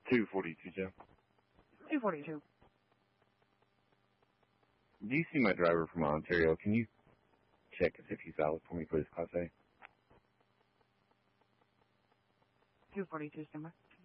242, Joe. 242. Do you see my driver from Ontario? Can you check if he's valid for me for his Class A? 242, stand by.